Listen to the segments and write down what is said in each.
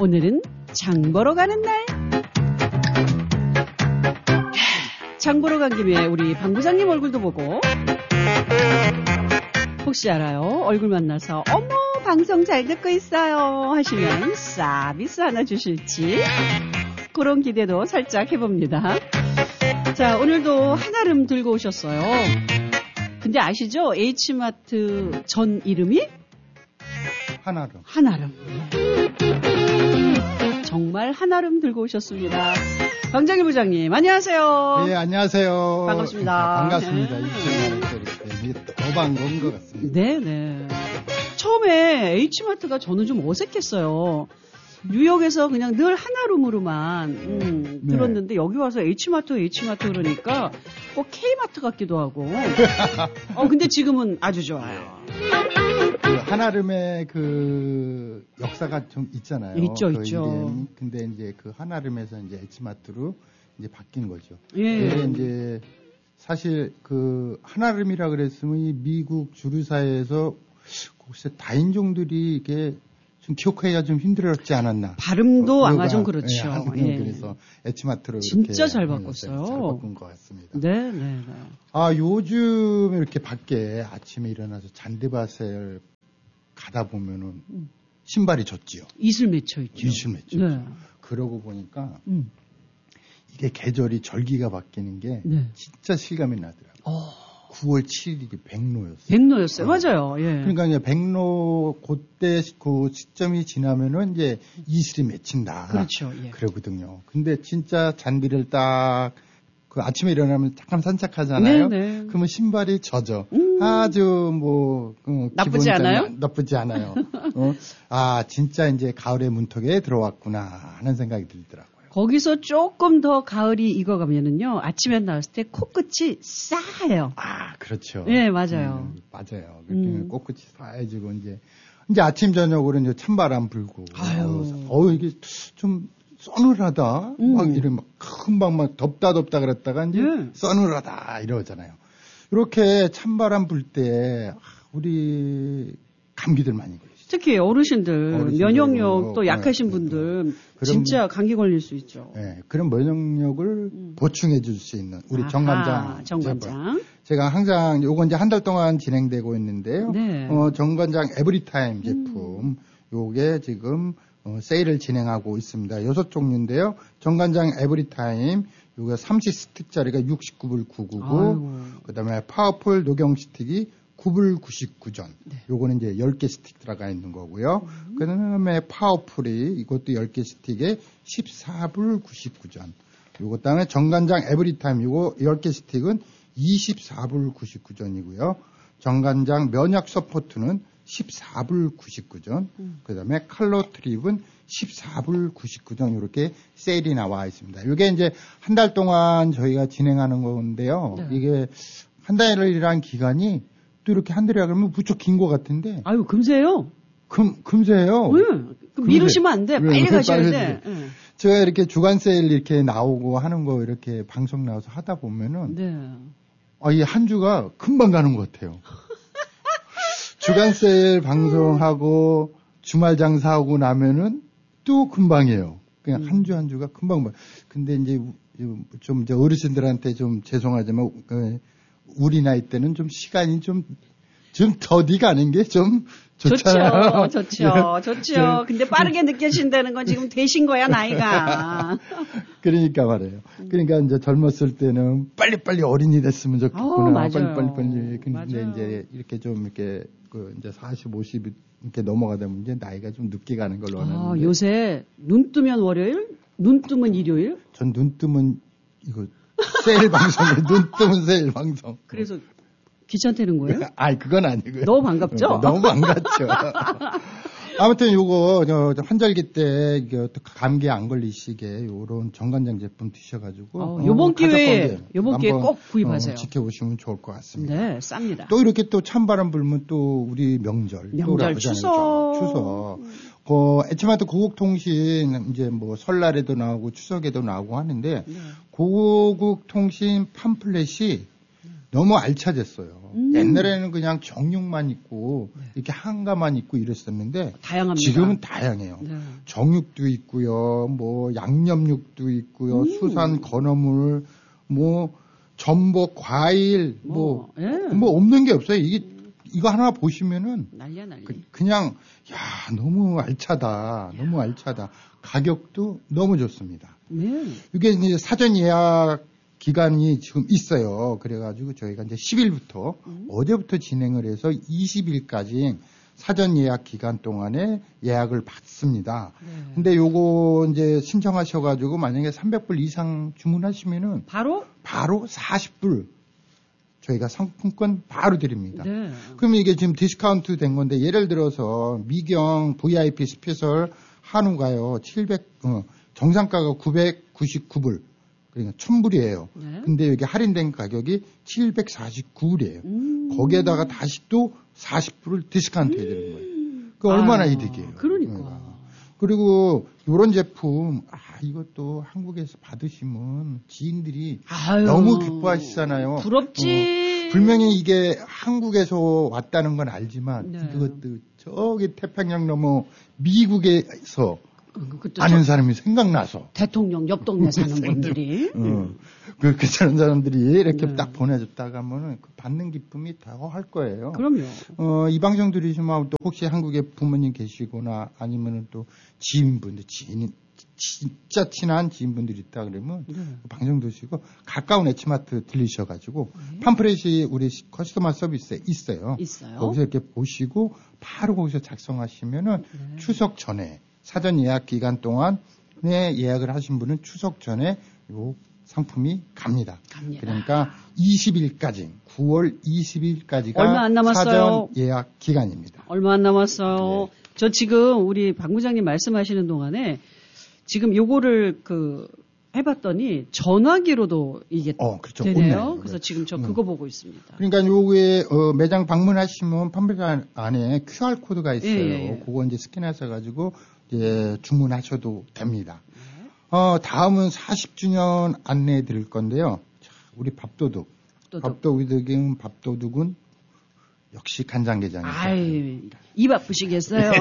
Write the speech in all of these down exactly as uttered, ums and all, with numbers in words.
오늘은 장 보러 가는 날. 장 보러 간 김에 우리 방 부장님 얼굴도 보고, 혹시 알아요? 얼굴 만나서 어머 방송 잘 듣고 있어요 하시면 서비스 하나 주실지 그런 기대도 살짝 해봅니다. 자, 오늘도 한아름 들고 오셨어요. 근데 아시죠? H마트 전 이름이? 한아름. 한아름. 정말 한아름 들고 오셨습니다. 방장희 부장님, 안녕하세요. 네, 안녕하세요. 반갑습니다. 반갑습니다. 이렇게 더 반가운 것 같습니다. 네네. 처음에 H마트가 저는 좀 어색했어요. 뉴욕에서 그냥 늘 한아름으로만 음, 네. 들었는데 여기 와서 H마트, H마트 그러니까 꼭 K마트 같기도 하고. 어, 근데 지금은 아주 좋아요. 그 한아름의 그 역사가 좀 있잖아요. 있죠, 그 있죠. 이름. 근데 이제 그 한아름에서 이제 H마트로 이제 바뀐 거죠. 예. 근데 이제 사실 그 한아름이라 그랬으면 이 미국 주류사에서 혹시 다인종들이 이게 좀 기억하기가 좀 힘들었지 않았나. 발음도 어, 아마 좀 예, 그렇죠. 한- 예. 그래서 H마트로 진짜 이렇게 잘 바꿨어요. 잘 바꾼 것 같습니다. 네, 네, 네. 아, 요즘 이렇게 밖에 아침에 일어나서 잔디밭을 가다 보면은 음. 신발이 젖지요. 이슬 맺혀 있죠. 이슬 맺죠. 네. 그러고 보니까 음. 이게 계절이 절기가 바뀌는 게 네. 진짜 실감이 나더라고요. 어, 구월 칠일이 백로였어요. 백로였어요. 어. 맞아요. 예. 그러니까 이제 백로 그때 그 시점이 지나면은 이제 이슬이 맺힌다. 그렇죠. 예. 그러거든요. 근데 진짜 잔디를 딱 그 아침에 일어나면 잠깐 산책하잖아요. 네네. 그러면 신발이 젖어. 음. 아주 뭐 어, 나쁘지 기분 않아요? 나, 나쁘지 않아요. 어? 아 진짜 이제 가을의 문턱에 들어왔구나 하는 생각이 들더라고요. 거기서 조금 더 가을이 익어가면은요, 아침에 나왔을 때 코끝이 싸해요. 아 그렇죠. 예, 맞아요. 음, 맞아요. 음. 꽃끝이 쌓여지고 이제 이제 아침 저녁으로 이제 찬바람 불고. 아유. 어 이게 좀 서늘하다. 음. 막 이런 막 금방 막 덥다 덥다 그랬다가 이제 예. 서늘하다 이러잖아요. 이렇게 찬바람 불 때 우리 감기들 많이 걸리죠. 특히 어르신들, 어르신들, 면역력도 어, 약하신 네, 분들 네. 진짜 감기 걸릴 수 있죠. 네, 그런 면역력을 음. 보충해 줄 수 있는 우리 아하, 정관장. 정관장. 제품. 제가 항상 요거 이제 한 달 동안 진행되고 있는데요. 네. 어, 정관장 에브리타임 제품. 요게 지금 어, 세일을 진행하고 있습니다. 여섯 종류인데요. 정관장 에브리타임 요게 삼십 스틱짜리가 육십구 불 구십구고 그다음에 파워풀 녹용 스틱이 구 불 구십구 전. 네. 요거는 이제 열 개 스틱 들어가 있는 거고요. 음. 그다음에 파워풀이 이것도 열 개 스틱에 십사 불 구십구 전. 요거 다음에 정관장 에브리타임 요거 열 개 스틱은 이십사 불 구십구 전이고요. 정관장 면역 서포트는 십사 불 구십구 전. 음. 그다음에 칼로 트립은 십사 불 구십구 전 이렇게 세일이 나와 있습니다. 이게 이제 한 달 동안 저희가 진행하는 건데요. 네. 이게 한 달이란 기간이 또 이렇게 한 달이라 그러면 무척 긴 것 같은데. 아유, 금세요? 금, 금세요? 네. 금세. 미루시면 안 돼. 빨리 가셔야 돼. 네. 제가 이렇게 주간 세일 이렇게 나오고 하는 거 이렇게 방송 나와서 하다 보면은. 네. 아, 이 한 주가 금방 가는 것 같아요. 주간 세일 방송하고 주말 장사하고 나면은 또 금방이에요. 그냥 음. 한 주 한 주가 금방. 근데 이제 좀 이제 어르신들한테 좀 죄송하지만 우리 나이 때는 좀 시간이 좀, 좀 더디 가는 게 좀 좋잖아요. 좋죠, 좋죠, 좋죠. 근데 빠르게 느껴진다는 건 지금 되신 거야, 나이가. 그러니까 말이에요. 그러니까 이제 젊었을 때는 빨리빨리 어린이 됐으면 좋겠구나. 어, 맞아요. 빨리빨리. 근데 맞아요. 이제 이렇게 좀 이렇게 그 이제 사십, 오십 이렇게 넘어가다 보면 이제 나이가 좀 늦게 가는 걸로 원하는데. 아, 요새 눈 뜨면 월요일, 눈 뜨면 일요일? 전 눈 뜨면 이거 세일 방송에 눈 뜨면 세일 방송. 그래서 귀찮다는 거예요? 아니, 그건 아니고요. 너무 반갑죠? 너무 반갑죠. 아무튼 요거, 저, 환절기 때, 이게 감기에 안 걸리시게 요런 정관장 제품 드셔가지고. 어, 요번 어, 기회에, 요번 기회에 꼭 구입하세요. 어, 지켜보시면 좋을 것 같습니다. 네, 쌉니다. 또 이렇게 또 찬바람 불면 또 우리 명절. 명절, 추석. 추석. 그, H마트 고국통신, 이제 뭐 설날에도 나오고 추석에도 나오고 하는데, 네. 고국통신 팜플렛이 너무 알차졌어요. 음. 옛날에는 그냥 정육만 있고 네. 이렇게 한가만 있고 이랬었는데 다양합니다. 지금은 다양해요. 네. 정육도 있고요, 뭐 양념육도 있고요, 음. 수산 건어물, 뭐 전복, 과일, 뭐, 뭐, 예. 뭐 없는 게 없어요. 이게 이거 하나 보시면은 난리야 난리. 그, 그냥 야 너무 알차다, 너무 알차다. 가격도 너무 좋습니다. 네. 이게 이제 사전 예약 기간이 지금 있어요. 그래가지고 저희가 이제 십 일부터 음. 어제부터 진행을 해서 이십 일까지 사전 예약 기간 동안에 예약을 받습니다. 네. 근데 요거 이제 신청하셔가지고 만약에 삼백 불 이상 주문하시면은 바로 바로 사십 불 저희가 상품권 바로 드립니다. 네. 그러면 이게 지금 디스카운트 된 건데 예를 들어서 미경 브이아이피 스페셜 한우가요 칠백 어, 정상가가 구백구십구 불. 그러니까 천 불이에요. 네. 근데 여기 할인된 가격이 칠백사십구 불이에요. 음. 거기에다가 다시 또 사십 불을 디스카운트 해드리는 거예요. 그 얼마나 아, 이득이에요. 그러니까. 그러니까. 그리고 이런 제품, 아, 이것도 한국에서 받으시면 지인들이 아유, 너무 기뻐하시잖아요. 부럽지. 어, 분명히 이게 한국에서 왔다는 건 알지만 네. 이것도 저기 태평양 넘어 미국에서 아는 사람이 생각나서 대통령 옆 동네 사는 분들이 음. 그 괜찮은 사람들이 이렇게 네. 딱 보내줬다가 하면은 그 받는 기쁨이 더 할 거예요. 그럼요. 어, 이 방송 들으시면 또 혹시 한국에 부모님 계시거나 아니면은 또 지인분들 지인 진짜 친한 지인분들이 있다 그러면 네. 그 방송 들으시고 가까운 H마트 들리셔가지고 네. 팜프렛이 우리 커스터머 서비스에 있어요. 있어요. 거기서 이렇게 보시고 바로 거기서 작성하시면은 네. 추석 전에 사전 예약 기간 동안에 예약을 하신 분은 추석 전에 요 상품이 갑니다. 갑니다. 그러니까 이십 일까지, 구월 이십 일까지가 얼마 안 남았어요. 사전 예약 기간입니다. 얼마 안 남았어요. 네. 저 지금 우리 박 부장님 말씀하시는 동안에 지금 요거를 그 해봤더니 전화기로도 이게 어, 그렇죠. 되네요. 온라인. 그래서 지금 저 그거 음. 보고 있습니다. 그러니까 요게 어, 매장 방문하시면 팜플렛 안에 큐알 코드가 있어요. 예, 예. 그거 이제 스캔하셔 가지고 이제 주문하셔도 됩니다. 네. 어, 다음은 사십 주년 안내해 드릴 건데요. 자, 우리 밥도둑. 밥도둑. 밥도둑은 밥도둑은 역시 간장게장이죠. 아이, 입 아프시겠어요.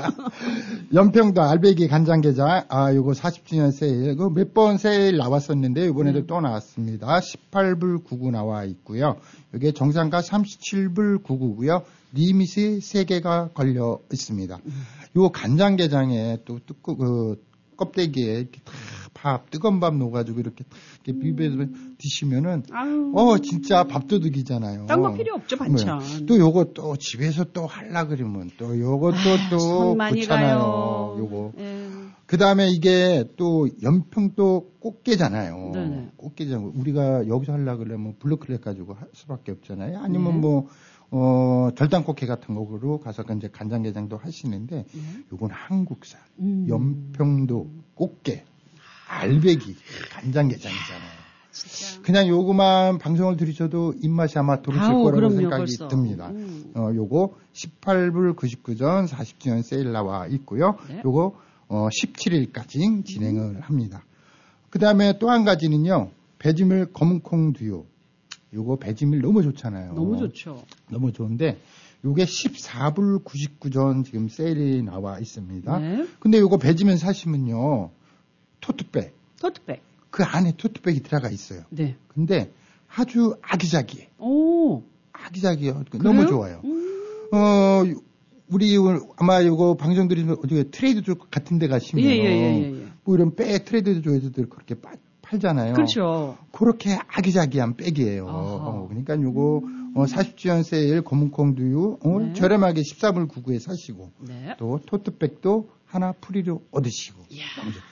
연평도 알배기 간장게장, 아, 요거 사십 주년 세일. 그 몇 번 세일 나왔었는데, 이번에도 네. 또 나왔습니다. 십팔 불 구십구 나와 있고요. 이게 정상가 삼십칠 불 구십구고요. 리밋이 세 개가 걸려 있습니다. 음. 요 간장게장에 또 뚜꾸, 그, 껍데기에 이렇게 밥, 뜨거운 밥 넣어가지고 이렇게, 이렇게 비벼서 음. 드시면은, 아유. 어, 진짜 밥도둑이잖아요. 딴 거 필요 없죠, 반찬. 네. 또 요거 또 집에서 또 하려 그러면 또 요것도 아, 또 그렇잖아요. 요거. 네. 그 다음에 이게 또 연평도 꽃게잖아요. 네네. 꽃게장. 우리가 여기서 하려 그러면 블루클랩 가지고 할 수밖에 없잖아요. 아니면 네. 뭐, 어, 절단꽃게 같은 거로 가서 이제 간장게장도 하시는데, 네. 요건 한국산, 음. 연평도 꽃게, 알배기, 간장게장이잖아요. 진짜. 그냥 요거만 방송을 들으셔도 입맛이 아마 돌으실 아우, 거라고 그럼요, 생각이 벌써. 듭니다. 음. 어, 요거 십팔 불 구십구 전 사십 주년 세일 나와 있고요. 네. 요거, 어, 십칠 일까지 진행을 음. 합니다. 그 다음에 또 한 가지는요, 배지밀 검은콩 두유. 요거 배지밀 너무 좋잖아요. 너무 좋죠. 너무 좋은데 요게 십사 불 구십구 전 지금 세일이 나와 있습니다. 네. 근데 요거 배지밀 사시면요. 토트백. 토트백. 그 안에 토트백이 들어가 있어요. 네. 근데 아주 아기자기해. 오. 아기자기해요. 너무 좋아요. 음. 어, 우리 아마 요거 방송 들으면 어디 트레이드 같은 데 가시면 예, 예, 예, 예. 뭐 이런 백 트레이드 조에서도 그렇게 빠 팔잖아요. 그렇죠. 그렇게 아기자기한 백이에요. 어, 그러니까 요거 음. 어, 사십 주년 세일 검은콩 두유 어, 네. 저렴하게 십사 불 구십구에 사시고 네. 또 토트백도 하나 프리로 얻으시고 이야.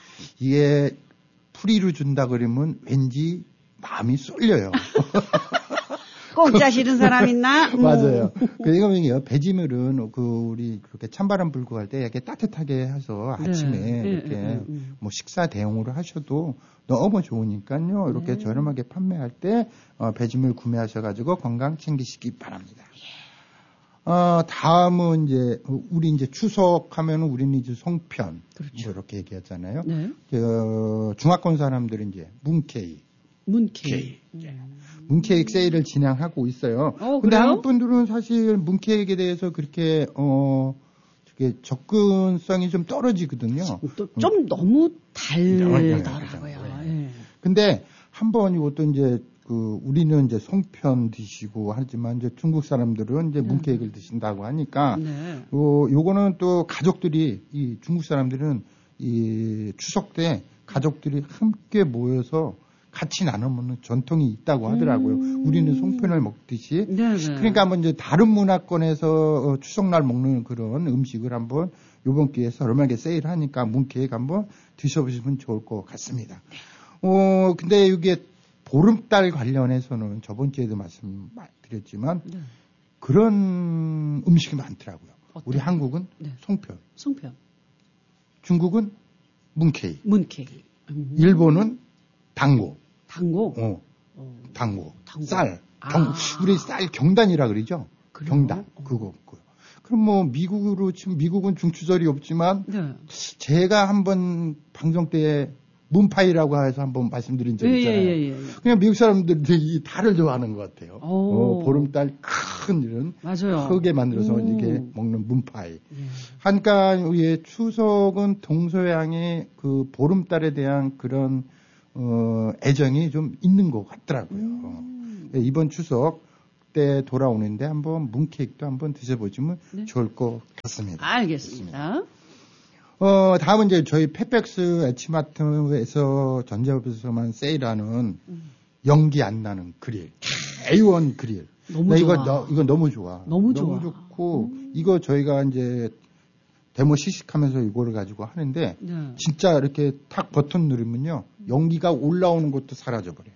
이게 프리로 준다 그러면 왠지 마음이 쏠려요. 공짜 싫은 사람 있나? 맞아요. 그러니까 배지밀은 그 우리 그렇게 찬바람 불고 갈 때 이렇게 따뜻하게 해서 아침에 네. 이렇게 네, 네, 네. 뭐 식사 대용으로 하셔도 너무 좋으니까요. 이렇게 네. 저렴하게 판매할 때 어, 배지밀 구매하셔가지고 건강 챙기시기 바랍니다. 어, 다음은 이제 우리 이제 추석하면은 우리는 이제 송편 그렇죠. 뭐 이렇게 얘기하잖아요. 네. 저, 중화권 사람들은 이제 문케이 문케이크. 예. 문케이크 세일을 진행하고 있어요. 어, 근데 그래요? 한국 분들은 사실 문케이크에 대해서 그렇게 어 이게 접근성이 좀 떨어지거든요. 또 좀 음. 너무 달더라고요. 네. 예. 근데 한번 이것도 이제 그 우리는 이제 송편 드시고 하지만 이제 중국 사람들은 이제 문케이크를 드신다고 하니까 네. 요 요거는 또 가족들이 이 중국 사람들은 이 추석 때 가족들이 함께 모여서 같이 나눠 먹는 전통이 있다고 하더라고요. 음. 우리는 송편을 먹듯이. 네네. 그러니까 한번 이제 다른 문화권에서 추석날 먹는 그런 음식을 한번 이번 기회에 저렴하게 세일하니까 문케이크 한번 드셔보시면 좋을 것 같습니다. 어, 근데 이게 보름달 관련해서는 저번 주에도 말씀드렸지만 네. 그런 음식이 많더라고요. 어떤? 우리 한국은 네. 송편. 송편. 중국은 문케이크. 문케이크. 음. 일본은 당고. 당고? 어. 어. 당고. 당고. 쌀. 경, 아. 우리 쌀 경단이라 그러죠? 그래요? 경단. 어. 그거 없고요. 그럼 뭐 미국으로 치면 미국은 중추절이 없지만 네. 제가 한번 방송 때에 문파이라고 해서 한번 말씀드린 적 있잖아요. 예, 예, 예. 그냥 미국 사람들이 이 달을 좋아하는 것 같아요. 어, 보름달 큰 이런 맞아요. 크게 만들어서 오. 이렇게 먹는 문파이. 예. 그러니까 우리의 추석은 동서양의 그 보름달에 대한 그런 어, 애정이 좀 있는 것 같더라고요. 음. 네, 이번 추석 때 돌아오는데 한번 문케이크도 한번 드셔보시면 네? 좋을 것 같습니다. 알겠습니다. 어, 다음은 이제 저희 펫백스 H마트에서 전자업에서만 세일하는 음. 연기 안 나는 그릴. 에이 원 그릴. 너무 좋아. 이거, 너, 이거 너무 좋아. 너무, 너무 좋아. 좋고, 음. 이거 저희가 이제 데모 시식하면서 이거를 가지고 하는데, 네. 진짜 이렇게 탁 버튼 누르면요, 연기가 올라오는 것도 사라져버려요.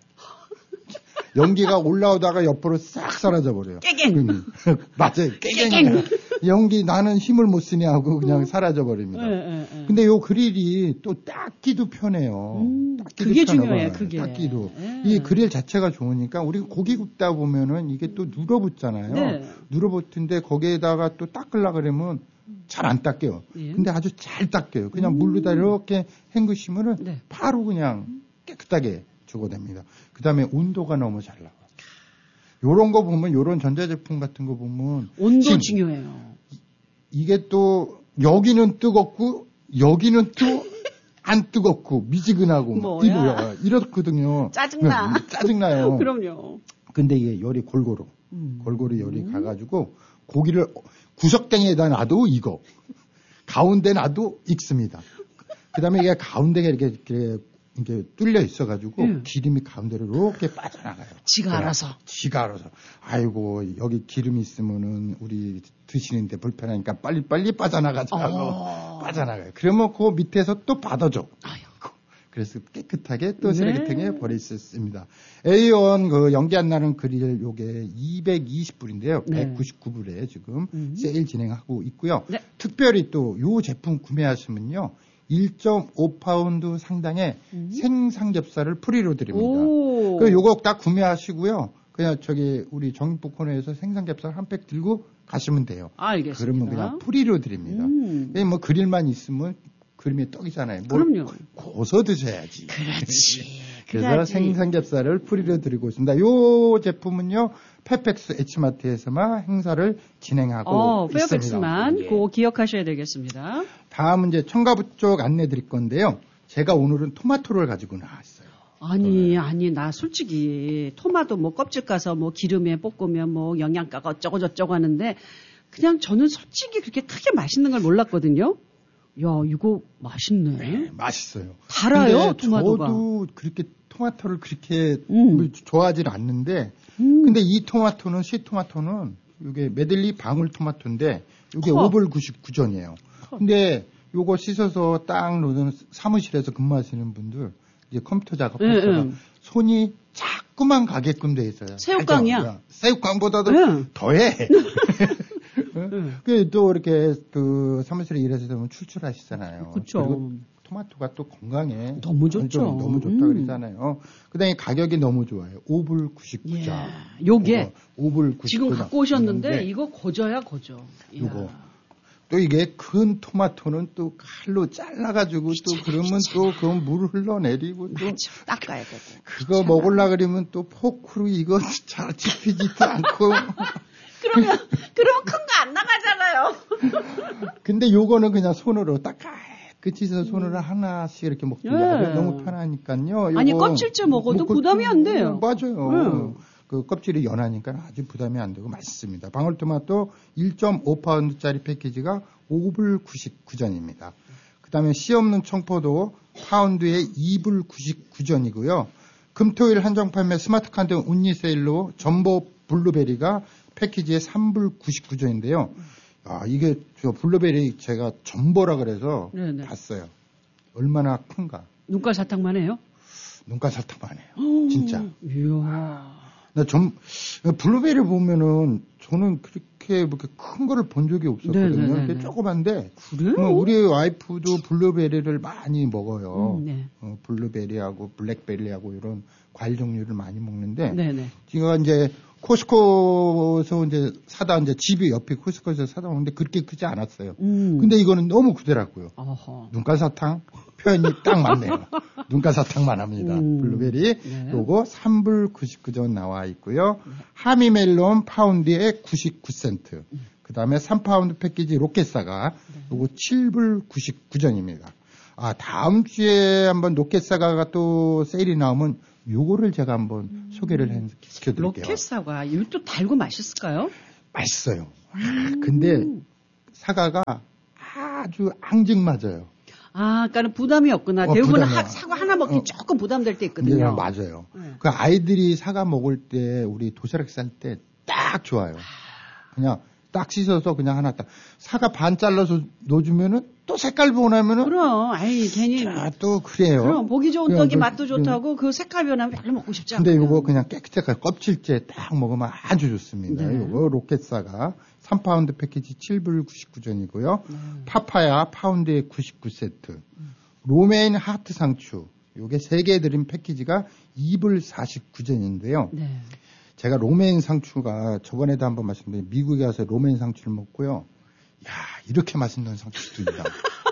연기가 올라오다가 옆으로 싹 사라져버려요. 깨갱! 맞아요. 깨갱! 연기 나는 힘을 못 쓰냐 하고 그냥 사라져버립니다. 네, 네, 네. 근데 요 그릴이 또 닦기도 편해요. 음, 닦기도 그게 편하고, 중요해요, 그게. 닦기도. 네. 이 그릴 자체가 좋으니까 우리 고기 굽다 보면은 이게 또 눌어붙잖아요. 네. 눌어붙은데 거기에다가 또 닦으려고 그러면 잘 안 닦여요. 네. 근데 아주 잘 닦여요. 그냥 음. 물로다 이렇게 헹구시면은 네. 바로 그냥 깨끗하게 주고됩니다. 그 다음에 온도가 너무 잘 나와요. 요런 거 보면, 요런 전자제품 같은 거 보면. 온도 중요해요. 이게 또, 여기는 뜨겁고, 여기는 또 안 뜨겁고, 미지근하고. 뭐야? 이렇거든요. 짜증나. 짜증나요. 그럼요. 근데 이게 열이 골고루, 음. 골고루 열이 음. 가가지고, 고기를 구석탱이에다 놔도 익어. 가운데 놔도 익습니다. 그 다음에 이게 가운데가 이렇게, 이렇게 이게 뚫려 있어가지고 네. 기름이 가운데로 이렇게 빠져나가요. 지가 알아서. 지가 알아서. 아이고 여기 기름이 있으면은 우리 드시는데 불편하니까 빨리빨리 빠져나가자고 어. 빠져나가요. 그러면 그 밑에서 또 받아줘. 아이고. 그래서 깨끗하게 또 네. 쓰레기통에 버릴 수 있습니다. 에이 원 그 연기 안 나는 그릴 요게 이백이십 불인데요. 네. 백구십구 불에 지금 음. 세일 진행하고 있고요. 네. 특별히 또 요 제품 구매하시면요. 일 점 오 파운드 상당의 음. 생삼겹살을 프리로 드립니다. 그리고 요거 딱 구매하시고요. 그냥 저기 우리 정육부 코너에서 생삼겹살 한 팩 들고 가시면 돼요. 알겠습니다. 그러면 그냥 프리로 드립니다. 음. 뭐 그릴만 있으면 그림이 떡이잖아요. 그럼요. 고서 드셔야지. 그렇지. 그래서 그래야지. 생삼겹살을 프리로 드리고 있습니다. 요 제품은요. 펫백스 H마트에서만 행사를 진행하고 어, 있습니다. 펫백스만 예. 그거 기억하셔야 되겠습니다. 다음은 이제 청가부 쪽 안내 드릴 건데요. 제가 오늘은 토마토를 가지고 나왔어요. 아니, 네. 아니, 나 솔직히 토마토 뭐 껍질 까서 뭐 기름에 볶으면 뭐 영양가가 어쩌고 저쩌고 하는데 그냥 저는 솔직히 그렇게 크게 맛있는 걸 몰랐거든요. 야, 이거 맛있네. 네, 맛있어요. 달아요, 토마토가. 저도 그렇게 토마토를 그렇게 음. 좋아하지 않는데, 음. 근데 이 토마토는, 씨 토마토는, 이게 메들리 방울 토마토인데, 이게 오 불 구십구 전이에요. 근데 요거 씻어서 딱 놓는 사무실에서 근무하시는 분들, 이제 컴퓨터 작업하다가 음, 음. 손이 자꾸만 가게끔 돼 있어요. 새우깡이야. 새우깡보다도 음. 더해. 음. 그 또 이렇게 그 사무실에 일하시다 보면 출출하시잖아요. 그렇죠. 토마토가 또 건강에 너무 좋죠. 너무 좋다 음. 그러잖아요. 그다음에 가격이 너무 좋아요. 오 불 구십구 전. 예. 요게 오 불 구십구 전. 지금 갖고 오셨는데 이거 고저야 고저. 요거 또 이게 큰 토마토는 또 칼로 잘라가지고 귀찮아, 또 그러면 귀찮아. 또 그 물 흘러내리고 또 맞아. 닦아야 되고. 그거 귀찮아. 먹으려 그러면 또 포크로 이거 잘 집히지도 않고. 그러면 그러면 큰 거 안 나가잖아요. 근데 요거는 그냥 손으로 딱 깨끗이 해서 손으로 음. 하나씩 이렇게 먹기 네. 너무 편하니까요. 아니, 요거 껍질째 먹어도 먹고 부담이 안 돼요. 맞아요. 음. 그 껍질이 연하니까 아주 부담이 안 되고 맛있습니다. 방울토마토 일 점 오 파운드짜리 패키지가 오 불 구십구 전입니다. 그 다음에 씨 없는 청포도 파운드에 이 불 구십구 전이고요. 금토일 한정 판매 스마트 카드 운리 세일로 전보 블루베리가 패키지에 삼 불 구십구 전인데요. 아, 이게 저 블루베리 제가 전보라 그래서 네네. 봤어요. 얼마나 큰가. 눈깔 사탕만 해요? 눈깔 사탕만 해요. 진짜. 이야. 나 좀, 블루베리 보면은 저는 그렇게 그렇게 큰 거를 본 적이 없었거든요. 네네네네. 이렇게 조그만데. 그래요? 어, 우리 와이프도 블루베리를 많이 먹어요. 음, 네. 어, 블루베리하고 블랙베리하고 이런 과일 종류를 많이 먹는데. 네네. 제가 이제 코스코에서 이제 사다 이제 집이 옆에 코스코에서 사다 오는데 그렇게 크지 않았어요. 음. 근데 이거는 너무 크더라고요. 어허. 눈깔 사탕 표현이 딱 맞네요. 눈깔 사탕만 합니다. 음. 블루베리 네. 요거 삼 불 구십구 전 나와 있고요. 하미멜론 파운드에 구십구 센트. 음. 그 다음에 삼 파운드 패키지 로켓사가 요거 칠 불 구십구 전입니다. 아, 다음 주에 한번 로켓사과가 또 세일이 나오면 요거를 제가 한번 음. 소개를 해- 시켜드릴게요. 로켓사과 이것도 달고 맛있을까요? 맛있어요. 음. 근데 사과가 아주 앙증맞아요. 아, 그러니까 부담이 없구나. 어, 대부분 부담이 하- 없- 사과 하나 먹기 어. 조금 부담될 때 네, 있거든요. 맞아요. 네. 그 아이들이 사과 먹을 때 우리 도시락 쌀 때 딱 좋아요. 그냥 딱 씻어서 그냥 하나 딱 사과 반 잘라서 넣어주면은 또 색깔 변하면은 그럼, 아이, 괜히. 아, 또 그래요. 그럼, 보기 좋은 그냥 떡이 그- 맛도 좋다고 그 색깔 변하면 별로 먹고 싶지 않고. 근데 이거 그냥 깨끗하게 껍질째 딱 먹으면 아주 좋습니다. 네. 이거 로켓사가 삼 파운드 패키지 칠 불 구십구 전이고요. 네. 파파야 파운드에 구십구 세트. 로메인 하트 상추. 요게 세 개 들인 패키지가 이 불 사십구 전인데요. 네. 제가 로메인 상추가 저번에도 한번 말씀드린 미국에 가서 로메인 상추를 먹고요. 야, 이렇게 맛있는 상추도 있다.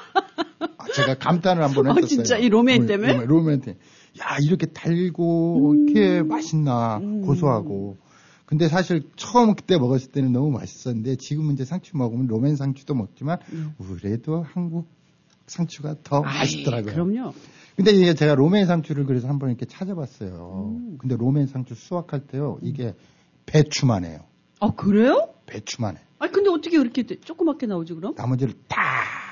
아, 제가 감탄을 한번 어, 했었어요. 진짜 이 로메인 때문에? 로메인, 로메인 때문에. 야, 이렇게 달고 음. 이렇게 맛있나 음. 고소하고. 근데 사실 처음 그때 먹었을 때는 너무 맛있었는데 지금은 이제 상추 먹으면 로메인 상추도 먹지만 음. 그래도 한국 상추가 더 아이, 맛있더라고요. 그럼요. 근데 이게 제가 로메인 상추를 그래서 한번 이렇게 찾아봤어요. 음. 근데 로메인 상추 수확할 때요, 이게 배추만 해요. 아, 그래요? 배추만 해. 아니, 근데 어떻게 그렇게 조그맣게 나오지, 그럼? 나머지를 다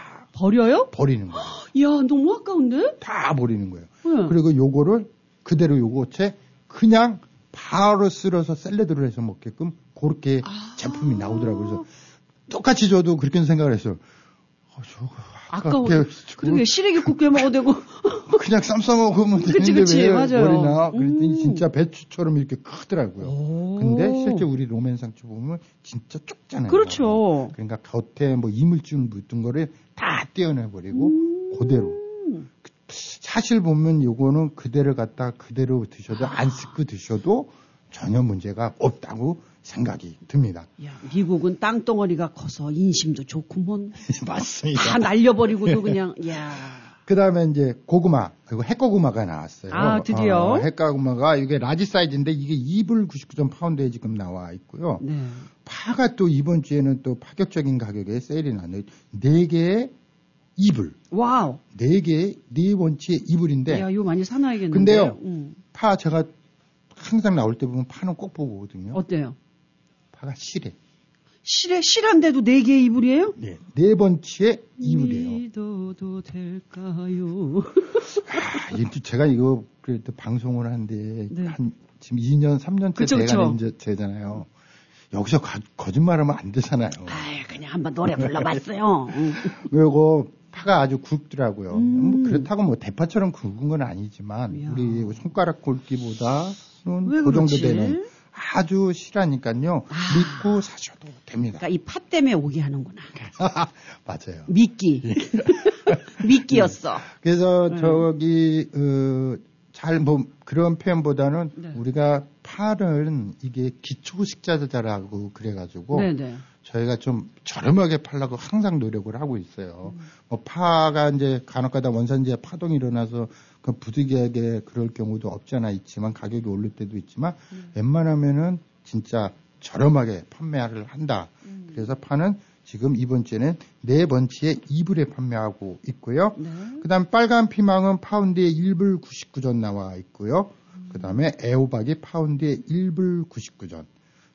버려요? 버리는 거예요. 이야, 너무 아까운데? 다 버리는 거예요. 네. 그리고 요거를 그대로 요거채 그냥 바로 쓸어서 샐러드를 해서 먹게끔 그렇게 아. 제품이 나오더라고요. 그래서 똑같이 저도 그렇게 생각을 했어요. 어, 저거 아까워. 아깝게 그러게, 시래기 국게 먹어도 되고. 그냥 쌈 싸먹으면 그치, 되는데 그치, 왜 맞아요. 버리나? 그랬더니 음. 진짜 배추처럼 이렇게 크더라고요. 오. 근데 실제 우리 로맨 상추 보면 진짜 좁잖아요. 그렇죠. 그러니까 겉에 뭐 이물질 묻은 거를 다 떼어내버리고 음. 그대로. 사실 보면 요거는 그대로 갖다 그대로 드셔도 안 씻고 드셔도 전혀 문제가 없다고 생각이 듭니다. 야, 미국은 땅덩어리가 커서 인심도 좋구먼. 맞습니다. 다 날려버리고도 그냥, 야. 그 다음에 이제 고구마, 그리고 핵고구마가 나왔어요. 아, 드디어? 어, 핵고구마가 이게 라지 사이즈인데 이게 이 불 구십구 전 파운드에 지금 나와 있고요. 네. 파가 또 이번 주에는 또 파격적인 가격에 세일이 나는 네 개에 이 불. 와우. 네 개에 네 번치에 이 불인데. 야, 이거 많이 사놔야겠는데. 근데요, 음. 파 제가 항상 나올 때 보면 파는 꼭 보고 오거든요. 어때요? 파가 실해. 실에, 실한데도 네 개의 이불이에요? 네. 네 번치에 이 불이에요. 믿어도 될까요? 아, 이- 제가 이거 그래도 방송을 하는데 네. 한 지금 이 년, 삼 년째 그쵸, 돼가는 그쵸. 이제 제잖아요. 여기서 가- 거짓말하면 안 되잖아요. 아이, 그냥 한번 노래 불러봤어요. 응. 그리고 파가 아주 굵더라고요. 음. 뭐 그렇다고 뭐 대파처럼 굵은 건 아니지만 이야. 우리 손가락 굵기보다는 왜 그 정도 그렇지? 되는 아주 실하니까요. 아. 믿고 사셔도 됩니다. 그러니까 이 파 때문에 오게 하는구나. 맞아요. 미끼. 미끼였어. 그래서 네. 저기 어, 잘 뭐 그런 표현보다는 네. 우리가 파는 이게 기초 식자재라고 그래가지고 네네. 저희가 좀 저렴하게 팔려고 항상 노력을 하고 있어요. 음. 뭐 파가 이제 간혹가다 원산지에 파동이 일어나서 그 부득이하게 그럴 경우도 없지 않아 있지만 가격이 오를 때도 있지만 음. 웬만하면은 진짜 저렴하게 판매를 한다. 음. 그래서 파는 지금 이번 주에는 네 번치에 이 불에 판매하고 있고요. 네. 그 다음 빨간 피망은 파운드에 일 불 구십구 전 나와 있고요. 음. 그 다음에 애호박이 파운드에 일 불 구십구 전.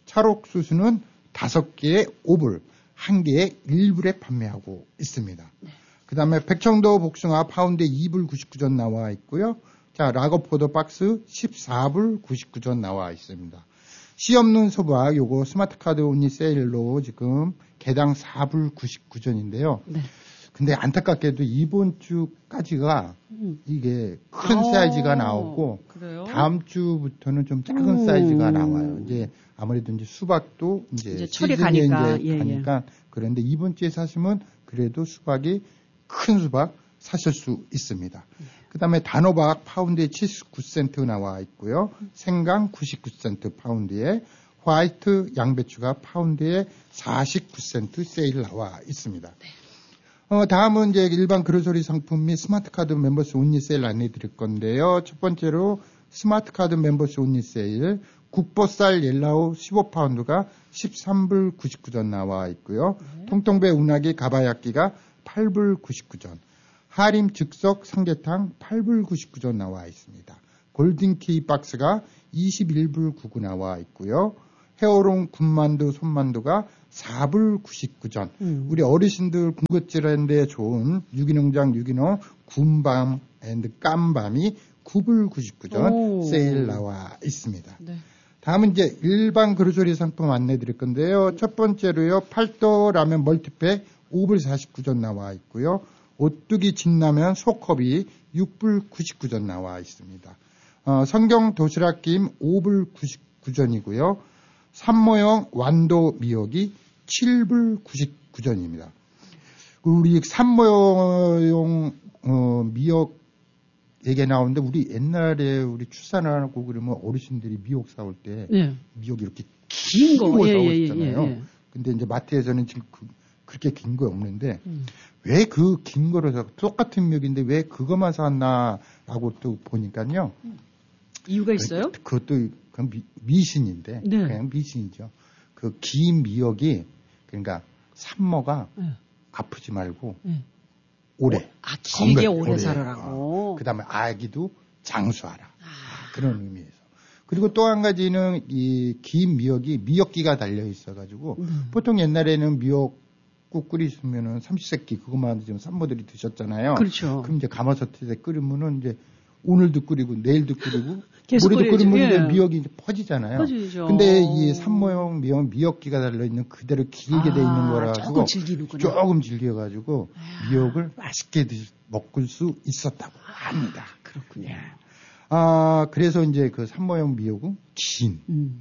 찰옥수수는 다섯 개에 오 불, 한 개에 일 불에 판매하고 있습니다. 네. 그 다음에 백청도 복숭아 파운드에 이 불 구십구 전 나와 있고요. 자, 라거포도 박스 십사 불 구십구 전 나와 있습니다. 씨 없는 소박 요거 스마트카드 온리 세일로 지금 개당 사 불 구십구 전인데요. 네. 근데 안타깝게도 이번 주까지가 음. 이게 큰 오, 사이즈가 나오고 그래요? 다음 주부터는 좀 작은 음. 사이즈가 나와요. 이제 아무래도 이제 수박도 이제, 이제 철이 가니까, 이제 예, 가니까 예. 그런데 이번 주에 사시면 그래도 수박이 큰 수박 사실 수 있습니다. 예. 그다음에 단호박 파운드에 칠십구 센트 나와 있고요. 생강 구십구 센트 파운드에 화이트 양배추가 파운드에 사십구 센트 세일 나와 있습니다. 네. 어, 다음은 이제 일반 그로서리 상품 및 스마트카드 멤버스 온리 세일 안내해 드릴 건데요. 첫 번째로 스마트카드 멤버스 온리 세일 국보쌀 옐라우 십오 파운드가 십삼 불 구십구 전 나와 있고요. 네. 통통배 운하기 가바야끼가 팔 불 구십구 전. 하림 즉석 삼계탕 팔 불 구십구 전 나와 있습니다. 골든키 박스가 이십일 불 구십구 나와 있고요. 헤어롱 군만두 손만두가 사 불 구십구 전. 음. 우리 어르신들 군것질하는데 좋은 유기농장 유기농 군밤 앤드 깜밤이 구 불 구십구 전 오. 세일 나와 있습니다. 네. 다음은 이제 일반 그로서리 상품 안내 드릴 건데요. 첫 번째로요. 팔도 라면 멀티팩 오 불 사십구 전 나와 있고요. 오뚜기 진라면 소컵이 육 불 구십구 전 나와 있습니다. 어, 성경 도시락김 오 불 구십구 전이고요. 산모형 완도 미역이 칠 불 구십구 전입니다. 우리 산모형 어, 미역 얘기 나오는데 우리 옛날에 우리 출산하고 그러면 어르신들이 미역 사올 때 네. 미역이 이렇게 긴 거 사오셨잖아요. 예, 예, 예, 예. 근데 이제 마트에서는 지금 그, 그렇게 긴 거 없는데 음. 왜 그 긴 거를 사 똑같은 미역인데 왜 그것만 샀나라고 또 보니까요. 음. 이유가 있어요? 그, 그것도 그건 미, 미신인데 네. 그냥 미신이죠. 그 긴 미역이 그러니까 산모가 네. 아프지 말고 네. 오래 어, 아 길게 건강, 오래 살아라고. 어, 그다음에 아기도 장수하라. 아. 그런 의미에서. 그리고 또 한 가지는 이 긴 미역이 미역기가 달려 있어가지고 음. 보통 옛날에는 미역국 끓이시면은 삼시세끼 그것만 지금 산모들이 드셨잖아요. 그렇죠. 그럼 이제 가마솥에 끓이면은 이제 오늘도 끓이고 내일도 끓이고 모레도 끓이면 예. 이제 미역이 이제 퍼지잖아요. 퍼지죠. 근데 이 산모형 미역 미역기가 달려 있는 그대로 길게 아, 돼 있는 거라 가지고 조금 질기는구나. 조금 질겨 가지고 미역을 맛있게 드시, 먹을 수 있었다고 합니다. 아, 그렇군요. 예. 아 그래서 이제 그 산모형 미역은 긴. 음.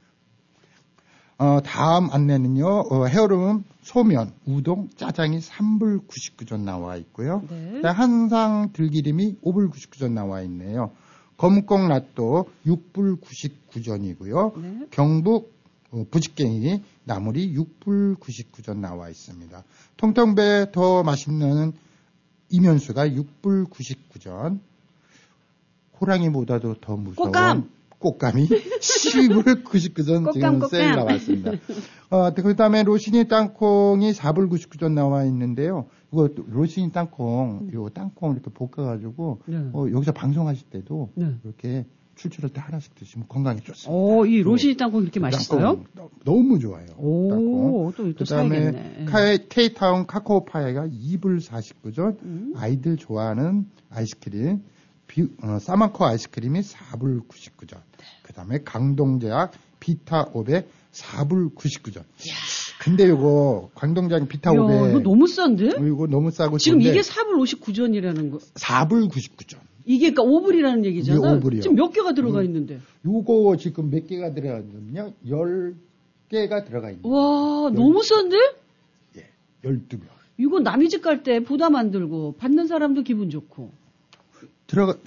어, 다음 안내는요. 어, 헤어룸 소면, 우동, 짜장이 삼 불 구십구 전 나와 있고요. 네. 한상 들기름이 오 불 구십구 전 나와 있네요. 검은콩 라또 육 불 구십구 전이고요. 네. 경북 어, 부직갱이 나물이 육 불 구십구 전 나와 있습니다. 통통배 더 맛있는 이면수가 육 불 구십구 전. 호랑이보다도 더 무서운 꽃감. 꽃감이 십 불 구십구 전 꽃감, 지금 꽃감. 세일 나왔습니다. 어, 그 다음에 로시니 땅콩이 사 불 구십구 전 나와 있는데요. 이거 로시니 땅콩, 음. 요 땅콩 이렇게 볶아가지고 네. 어, 여기서 방송하실 때도 네. 이렇게 출출할 때 하나씩 드시면 건강에 좋습니다. 오, 이 로시니 땅콩 이렇게 맛있어요? 너무 좋아요. 오, 땅콩. 또, 또 사야겠네. K타운 카카오 파이가 이 불 사십구 전, 음. 아이들 좋아하는 아이스크림. 비, 어, 사마코 아이스크림이 사 불 구십구 전. 네. 그 다음에 강동제약 비타 오백 사 불 구십구 전. 이야. 근데 이거 강동제약 비타 이야, 오백. 이거 너무 싼데? 이거 너무 싸고. 지금 이게 사 불 오십구 전이라는 거. 사 불 구십구 전. 이게 그러니까 오 불이라는 얘기잖아. 오 불이요. 지금 몇 개가 들어가 음, 있는데. 요거 지금 몇 개가 들어가 있냐면요. 열 개가 들어가 있는. 와, 열, 너무 싼데? 예, 열두 개. 이거 남의 집 갈 때 부담 안 들고 받는 사람도 기분 좋고. 들어가, 그,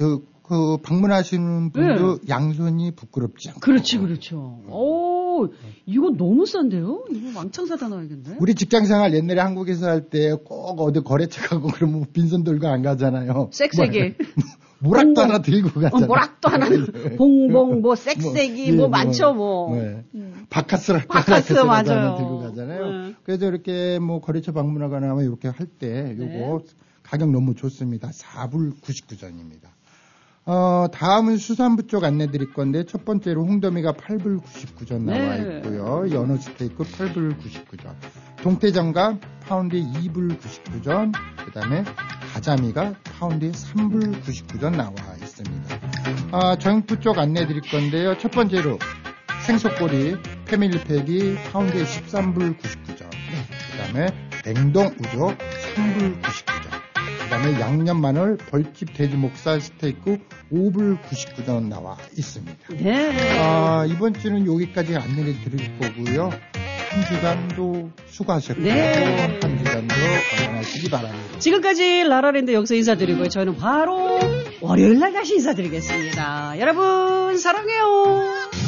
그 방문하시는 분도 네. 양손이 부끄럽지 않고. 그렇지, 그렇죠. 오, 이거 너무 싼데요? 이거 왕창 사다 놔야겠네. 우리 직장생활 옛날에 한국에서 할 때 꼭 어디 거래처 가고 그러면 빈손 들고 안 가잖아요. 섹세기. 모락도 하나 들고 가잖아요. 어, 모락도 하나, 봉봉, 뭐, 섹세기, 뭐, 뭐, 뭐 많죠, 뭐. 네. 음. 바카스라도 바카스, 맞아요. 하나 들고 가잖아요. 네. 그래서 이렇게 뭐 거래처 방문하거나 하면 이렇게 할 때 요거 네. 가격 너무 좋습니다. 사 불 구십구 전입니다. 어, 다음은 수산부 쪽 안내 드릴 건데, 첫 번째로 홍도미가 팔 불 구십구 전 나와 있고요. 네. 연어 스테이크 팔 불 구십구 전. 동태전가 파운드에 이 불 구십구 전. 그 다음에 가자미가 파운드에 삼 불 구십구 전 나와 있습니다. 아, 정육부 쪽 안내 드릴 건데요. 첫 번째로 생소꼬리 패밀리팩이 파운드에 십삼 불 구십구 전. 네. 그 다음에 냉동 우조 삼 불 구십구 전. 그 다음에 양념 마늘 벌집 돼지 목살 스테이크 오 불 구십구 전 나와 있습니다. 네. 아, 이번 주는 여기까지 안내를 드릴 거고요. 한 주간도 수고하셨고 네. 한 주간도 건강하시기 바랍니다. 지금까지 라라랜드 여기서 인사드리고요. 저는 바로 월요일 날 다시 인사드리겠습니다. 여러분 사랑해요.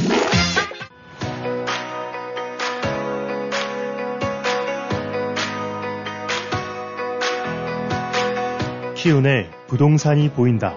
키운의 부동산이 보인다.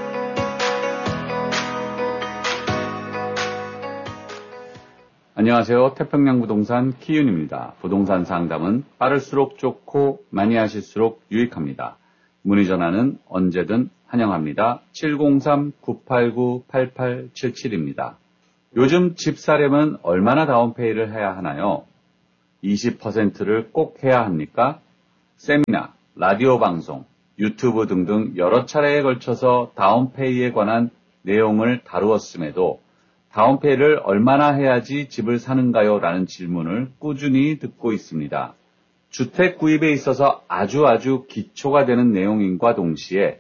안녕하세요. 태평양 부동산 키윤입니다. 부동산 상담은 빠를수록 좋고 많이 하실수록 유익합니다. 문의 전화는 언제든 환영합니다. 칠공삼 구팔구 팔팔칠칠입니다. 요즘 집 사려면 얼마나 다운페이를 해야 하나요? 이십 퍼센트를 꼭 해야 합니까? 세미나, 라디오 방송, 유튜브 등등 여러 차례에 걸쳐서 다운페이에 관한 내용을 다루었음에도 다운페이를 얼마나 해야지 집을 사는가요? 라는 질문을 꾸준히 듣고 있습니다. 주택 구입에 있어서 아주 아주 기초가 되는 내용인과 동시에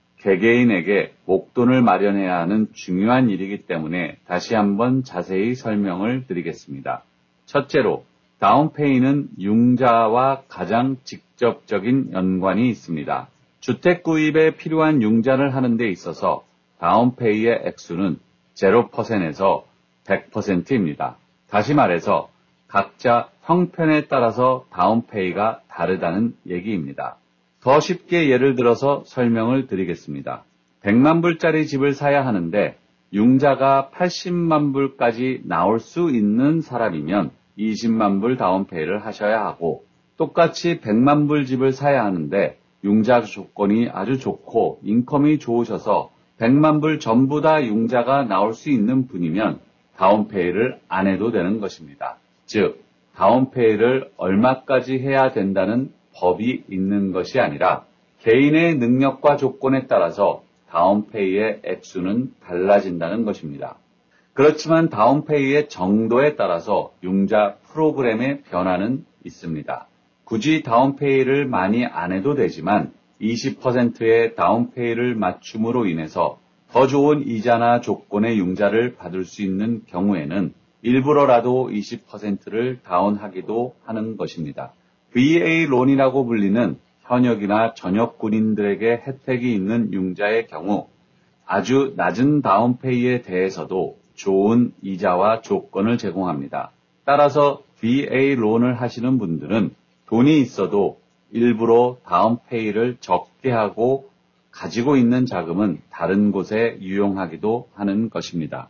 개개인에게 목돈을 마련해야 하는 중요한 일이기 때문에 다시 한번 자세히 설명을 드리겠습니다. 첫째로 다운페이는 융자와 가장 직접적인 연관이 있습니다. 주택 구입에 필요한 융자를 하는 데 있어서 다운페이의 액수는 영 퍼센트에서 백 퍼센트입니다. 다시 말해서 각자 형편에 따라서 다운페이가 다르다는 얘기입니다. 더 쉽게 예를 들어서 설명을 드리겠습니다. 백만 불짜리 집을 사야 하는데 융자가 팔십만 불까지 나올 수 있는 사람이면 이십만 불 다운페이를 하셔야 하고, 똑같이 백만 불 집을 사야 하는데 융자 조건이 아주 좋고 인컴이 좋으셔서 백만 불 전부 다 융자가 나올 수 있는 분이면 다운페이를 안 해도 되는 것입니다. 즉, 다운페이를 얼마까지 해야 된다는 법이 있는 것이 아니라 개인의 능력과 조건에 따라서 다운페이의 액수는 달라진다는 것입니다. 그렇지만 다운페이의 정도에 따라서 융자 프로그램의 변화는 있습니다. 굳이 다운페이를 많이 안 해도 되지만 이십 퍼센트의 다운페이를 맞춤으로 인해서 더 좋은 이자나 조건의 융자를 받을 수 있는 경우에는 일부러라도 이십 퍼센트를 다운하기도 하는 것입니다. 브이에이론이라고 불리는 현역이나 전역 군인들에게 혜택이 있는 융자의 경우 아주 낮은 다운페이에 대해서도 좋은 이자와 조건을 제공합니다. 따라서 브이에이론을 하시는 분들은 돈이 있어도 일부러 다운페이를 적게 하고 가지고 있는 자금은 다른 곳에 유용하기도 하는 것입니다.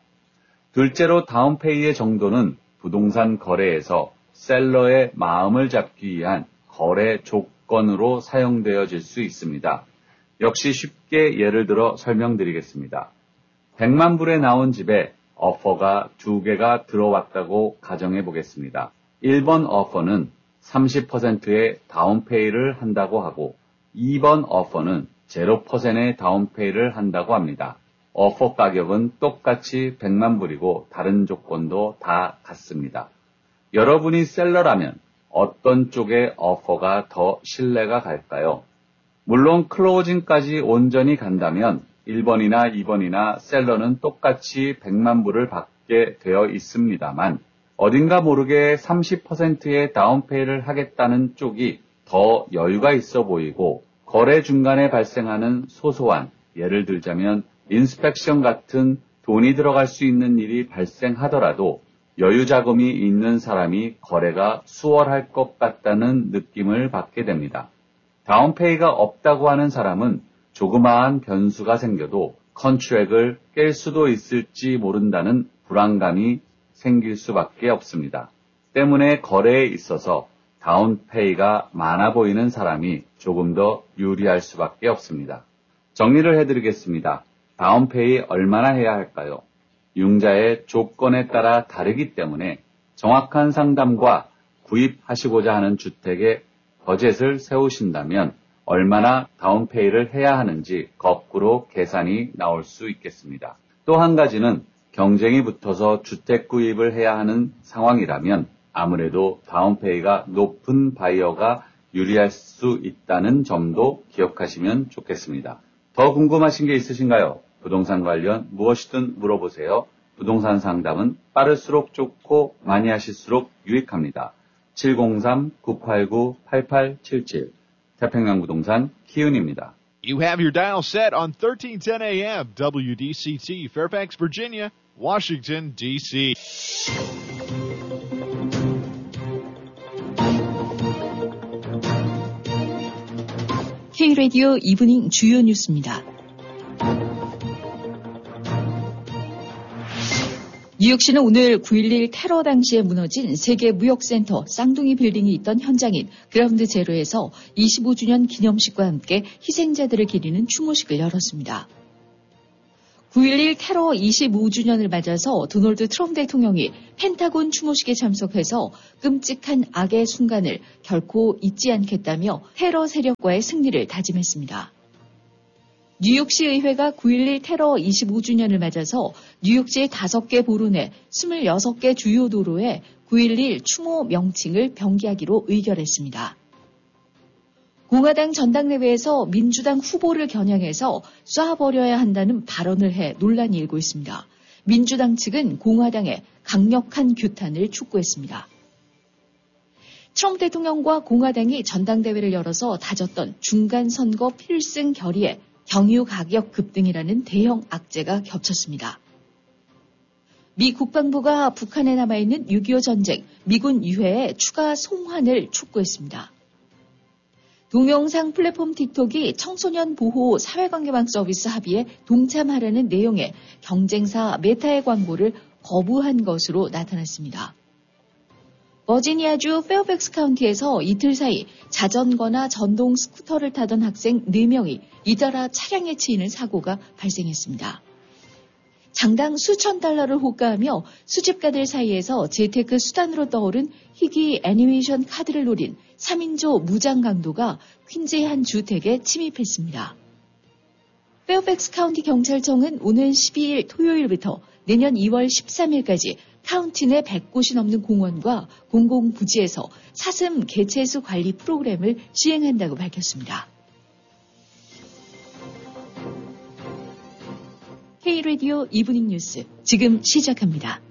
둘째로 다운페이의 정도는 부동산 거래에서 셀러의 마음을 잡기 위한 거래 조건으로 사용되어질 수 있습니다. 역시 쉽게 예를 들어 설명드리겠습니다. 백만 불에 나온 집에 오퍼가 두 개가 들어왔다고 가정해 보겠습니다. 일 번 오퍼는 삼십 퍼센트의 다운페이를 한다고 하고 이 번 오퍼는 영 퍼센트의 다운페이를 한다고 합니다. 오퍼 가격은 똑같이 백만 불이고 다른 조건도 다 같습니다. 여러분이 셀러라면 어떤 쪽의 오퍼가 더 신뢰가 갈까요? 물론 클로징까지 온전히 간다면 일 번이나 이 번이나 셀러는 똑같이 백만 불을 받게 되어 있습니다만 어딘가 모르게 삼십 퍼센트의 다운페이를 하겠다는 쪽이 더 여유가 있어 보이고 거래 중간에 발생하는 소소한, 예를 들자면 인스펙션 같은 돈이 들어갈 수 있는 일이 발생하더라도 여유 자금이 있는 사람이 거래가 수월할 것 같다는 느낌을 받게 됩니다. 다운페이가 없다고 하는 사람은 조그마한 변수가 생겨도 컨트랙을 깰 수도 있을지 모른다는 불안감이 생길 수밖에 없습니다. 때문에 거래에 있어서 다운페이가 많아 보이는 사람이 조금 더 유리할 수밖에 없습니다. 정리를 해드리겠습니다. 다운페이 얼마나 해야 할까요? 융자의 조건에 따라 다르기 때문에 정확한 상담과 구입하시고자 하는 주택의 버젯을 세우신다면 얼마나 다운페이를 해야 하는지 거꾸로 계산이 나올 수 있겠습니다. 또 한 가지는 경쟁이 붙어서 주택 구입을 해야 하는 상황이라면 아무래도 다운페이가 높은 바이어가 유리할 수 있다는 점도 기억하시면 좋겠습니다. 더 궁금하신 게 있으신가요? 부동산 관련 무엇이든 물어보세요. 부동산 상담은 빠를수록 좋고 많이 하실수록 유익합니다. 칠공삼 구팔구 팔팔칠칠 태평양 부동산 키윤입니다. You have your dial set on thirteen ten A M W D C T, Fairfax, Virginia, Washington, D C K-라디오 이브닝 주요 뉴스입니다. 뉴욕시는 오늘 구일일 테러 당시에 무너진 세계 무역센터 쌍둥이 빌딩이 있던 현장인 그라운드 제로에서 이십오 주년 기념식과 함께 희생자들을 기리는 추모식을 열었습니다. 구일일 테러 이십오 주년을 맞아서 도널드 트럼프 대통령이 펜타곤 추모식에 참석해서 끔찍한 악의 순간을 결코 잊지 않겠다며 테러 세력과의 승리를 다짐했습니다. 뉴욕시 의회가 구일일 테러 이십오 주년을 맞아서 뉴욕시의 다섯 개 보로 내 스물여섯 개 주요 도로에 구일일 추모 명칭을 병기하기로 의결했습니다. 공화당 전당대회에서 민주당 후보를 겨냥해서 쏴버려야 한다는 발언을 해 논란이 일고 있습니다. 민주당 측은 공화당의 강력한 규탄을 촉구했습니다. 트럼프 대통령과 공화당이 전당대회를 열어서 다졌던 중간선거 필승 결의에 경유 가격 급등이라는 대형 악재가 겹쳤습니다. 미 국방부가 북한에 남아있는 육이오 전쟁 미군 유해의 추가 송환을 촉구했습니다. 동영상 플랫폼 틱톡이 청소년 보호 사회관계망 서비스 합의에 동참하라는 내용의 경쟁사 메타의 광고를 거부한 것으로 나타났습니다. 버지니아주 페어팩스 카운티에서 이틀 사이 자전거나 전동 스쿠터를 타던 학생 네 명이 잇따라 차량에 치이는 사고가 발생했습니다. 장당 수천 달러를 호가하며 수집가들 사이에서 재테크 수단으로 떠오른 희귀 애니메이션 카드를 노린 삼 인조 무장 강도가 퀸즈의 한 주택에 침입했습니다. 페어팩스 카운티 경찰청은 오는 십이일 토요일부터 내년 이월 십삼일까지 카운티 내 백 곳이 넘는 공원과 공공부지에서 사슴 개체수 관리 프로그램을 시행한다고 밝혔습니다. K-라디오 이브닝 뉴스 지금 시작합니다.